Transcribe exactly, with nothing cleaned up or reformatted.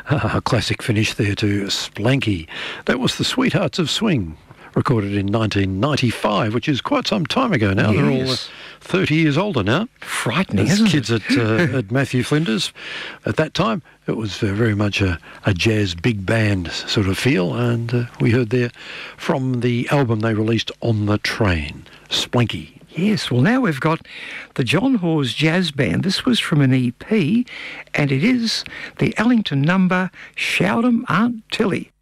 A classic finish there to Splanky. That was the Sweethearts of Swing, recorded in nineteen ninety-five, which is quite some time ago now. Yes. They're all uh, thirty years older now. Frightening, As isn't kids it? at, uh, at Matthew Flinders. At that time, it was uh, very much a, a jazz big band sort of feel, and uh, we heard there from the album they released, On the Train, Splanky. Yes, well, now we've got the John Hawes Jazz Band. This was from an E P, and it is the Ellington number, Shout 'em Aunt Tilly.